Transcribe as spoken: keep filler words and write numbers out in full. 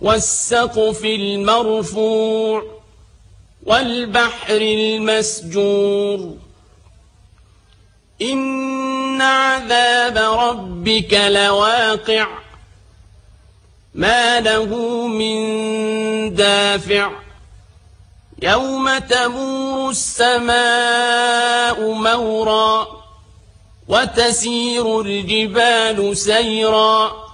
والسقف المرفوع والبحر المسجور إن عذاب ربك لواقع ما له من دافع يوم تمور السماء مورا وتسير الجبال سيرا